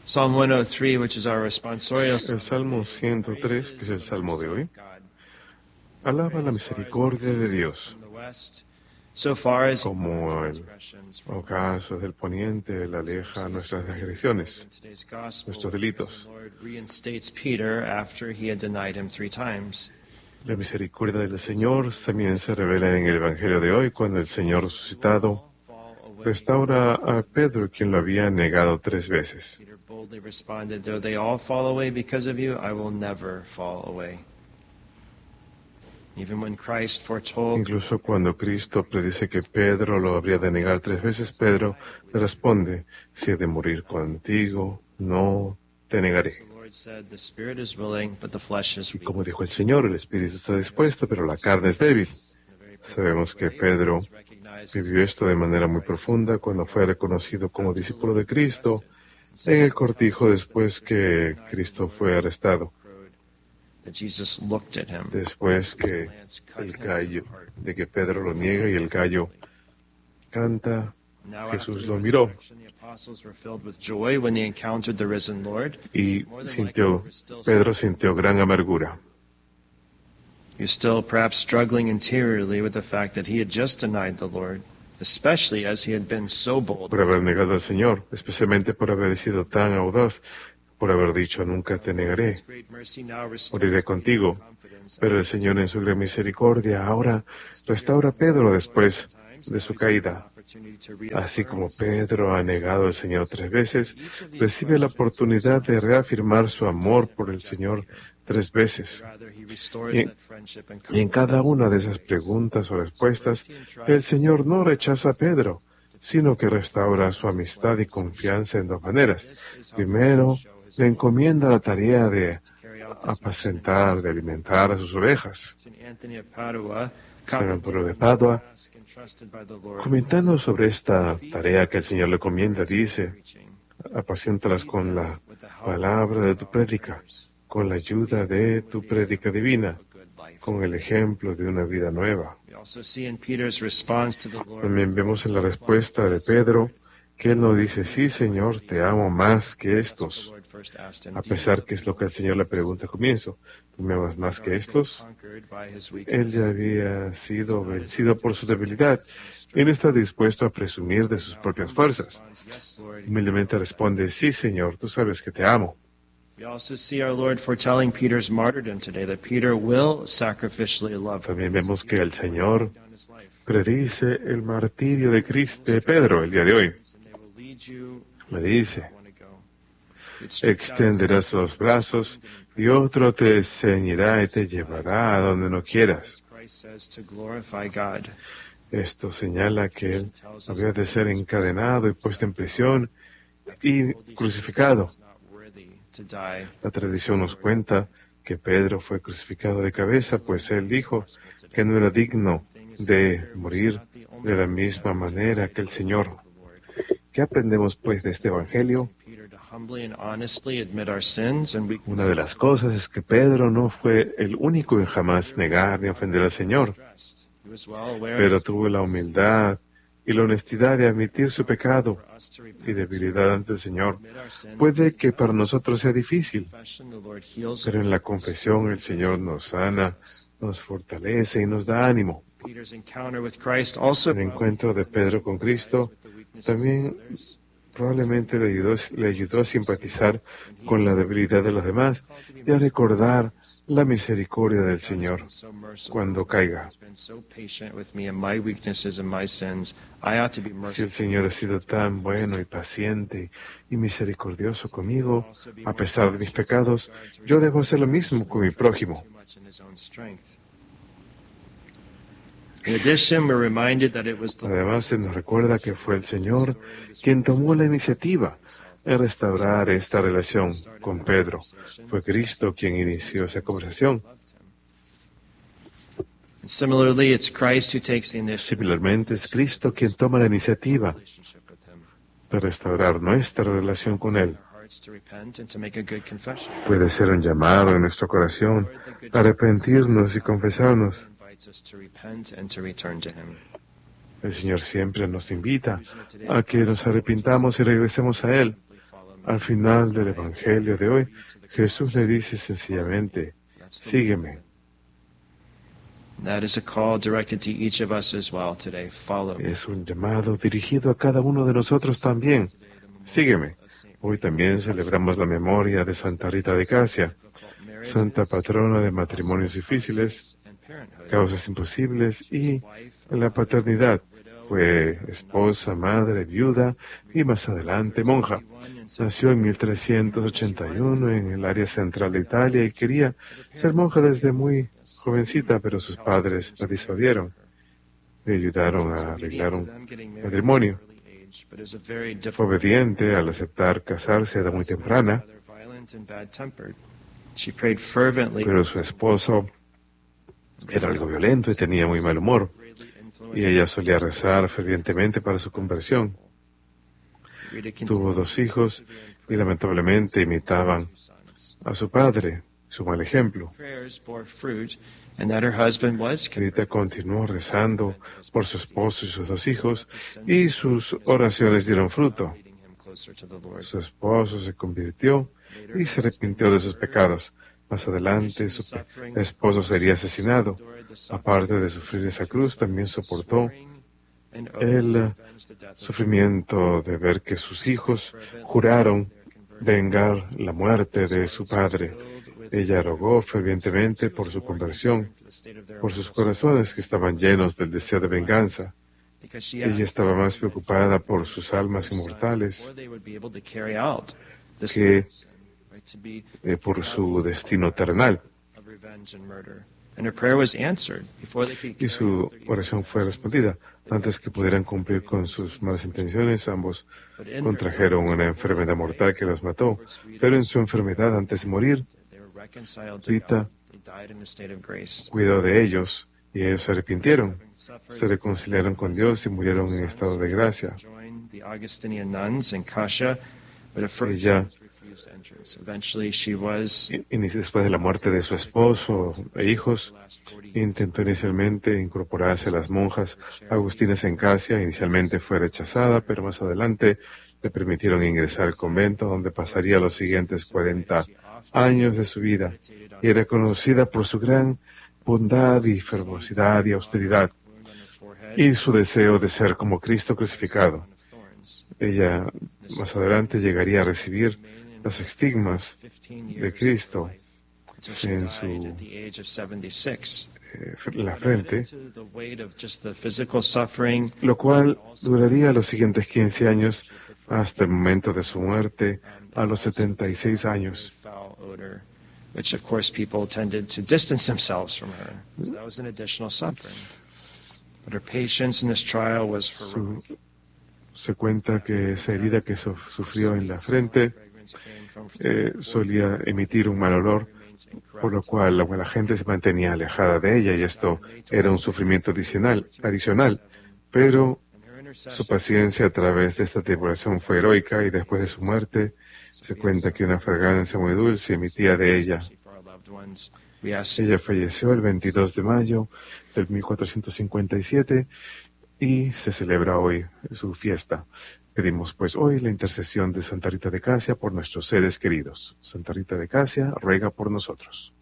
Psalm 103, which is our responsorial El Salmo 103, que es el Salmo de hoy, alaba la misericordia de Dios. Como el ocaso del poniente, Él aleja nuestras transgresiones, nuestros delitos. La misericordia del Señor también se revela en el Evangelio de hoy, cuando el Señor resucitado restaura a Pedro, quien lo había negado 3 veces. Incluso cuando Cristo predice que Pedro lo habría de negar 3 veces, Pedro le responde: si he de morir contigo, no te negaré. Y como dijo el Señor, el Espíritu está dispuesto, pero la carne es débil. Sabemos que Pedro vivió esto de manera muy profunda cuando fue reconocido como discípulo de Cristo en el cortijo después que Cristo fue arrestado. Después que el gallo, de que Pedro lo niega y el gallo canta, Jesús lo miró y Pedro sintió gran amargura. You're still perhaps struggling interiorly with the fact that he had just denied the Lord, especially as he had been so bold. Por haber negado al Señor, especialmente por haber sido tan audaz, por haber dicho: nunca te negaré, moriré contigo. Pero el Señor, en su gran misericordia, ahora restaura a Pedro después de su caída. Así como Pedro ha negado al Señor 3 veces, recibe la oportunidad de reafirmar su amor por el Señor 3 veces. Y en cada una de esas preguntas o respuestas, el Señor no rechaza a Pedro, sino que restaura su amistad y confianza en 2 maneras. Primero, le encomienda la tarea de apacentar, de alimentar a sus ovejas. San Antonio de Padua, comentando sobre esta tarea que el Señor le encomienda, dice: apaciéntalas con la palabra de tu prédica, con la ayuda de tu prédica divina, con el ejemplo de una vida nueva. También vemos en la respuesta de Pedro que él no dice: sí, Señor, te amo más que estos, a pesar que es lo que el Señor le pregunta al comienzo: ¿tú me amas más que estos? Él ya había sido vencido por su debilidad y no está dispuesto a presumir de sus propias fuerzas. Humildemente responde: sí, Señor, tú sabes que te amo. También vemos que el Señor predice el martirio de Pedro el día de hoy. Me dice: extenderás los brazos y otro te ceñirá y te llevará a donde no quieras. Esto señala que él había de ser encadenado y puesto en prisión y crucificado. La tradición nos cuenta que Pedro fue crucificado de cabeza, pues él dijo que no era digno de morir de la misma manera que el Señor. ¿Qué aprendemos pues de este Evangelio? Una de las cosas es que Pedro no fue el único en jamás negar ni ofender al Señor, pero tuvo la humildad y la honestidad de admitir su pecado y debilidad ante el Señor. Puede que para nosotros sea difícil, pero en la confesión el Señor nos sana, nos fortalece y nos da ánimo. El encuentro de Pedro con Cristo también probablemente le ayudó a simpatizar con la debilidad de los demás y a recordar la misericordia del Señor cuando caiga. Si el Señor ha sido tan bueno y paciente y misericordioso conmigo, a pesar de mis pecados, yo debo hacer lo mismo con mi prójimo. Además, se nos recuerda que fue el Señor quien tomó la iniciativa en restaurar esta relación con Pedro. Fue Cristo quien inició esa conversación. Similarmente, es Cristo quien toma la iniciativa de restaurar nuestra relación con Él. Puede ser un llamado en nuestro corazón a arrepentirnos y confesarnos. El Señor siempre nos invita a que nos arrepintamos y regresemos a Él, Al final del Evangelio de hoy, Jesús le dice sencillamente, sígueme. That is a call directed to each of us as well today. Follow me. Es un llamado dirigido a cada uno de nosotros también. Sígueme. Hoy también celebramos la memoria de Santa Rita de Casia, santa patrona de matrimonios difíciles, causas imposibles y la paternidad. Fue esposa, madre, viuda y más adelante monja. Nació en 1381 en el área central de Italia y quería ser monja desde muy jovencita, pero sus padres la disuadieron. Le ayudaron a arreglar un matrimonio. Fue obediente al aceptar casarse a edad muy temprana, pero su esposo era algo violento y tenía muy mal humor, y ella solía rezar fervientemente para su conversión. Tuvo 2 hijos y lamentablemente imitaban a su padre, su mal ejemplo. Rita continuó rezando por su esposo y sus 2 hijos, y sus oraciones dieron fruto. Su esposo se convirtió y se arrepintió de sus pecados. Más adelante, su esposo sería asesinado. Aparte de sufrir esa cruz, también soportó el sufrimiento de ver que sus hijos juraron vengar la muerte de su padre. Ella rogó fervientemente por su conversión, por sus corazones que estaban llenos del deseo de venganza. Ella estaba más preocupada por sus almas inmortales que por su destino terrenal. Y su oración fue respondida. Antes que pudieran cumplir con sus malas intenciones, ambos contrajeron una enfermedad mortal que los mató. Pero en su enfermedad, antes de morir, Rita cuidó de ellos y ellos se arrepintieron, se reconciliaron con Dios y murieron en estado de gracia. Ella, después de la muerte de su esposo e hijos, intentó inicialmente incorporarse a las monjas agustinas en Casia. Inicialmente fue rechazada, pero más adelante le permitieron ingresar al convento, donde pasaría los siguientes 40 años de su vida, y era conocida por su gran bondad y fervorosidad y austeridad, y su deseo de ser como Cristo crucificado. Ella más adelante llegaría a recibir los estigmas de Cristo en la frente, lo cual duraría los siguientes 15 años hasta el momento de su muerte a los 76 años. Se cuenta que esa herida que sufrió en la frente solía emitir un mal olor, por lo cual la gente se mantenía alejada de ella, y esto era un sufrimiento adicional, pero su paciencia a través de esta tribulación fue heroica, y después de su muerte se cuenta que una fragancia muy dulce emitía de ella. Ella falleció el 22 de mayo del 1457 y se celebra hoy su fiesta. Pedimos pues hoy la intercesión de Santa Rita de Casia por nuestros seres queridos. Santa Rita de Casia ruega por nosotros.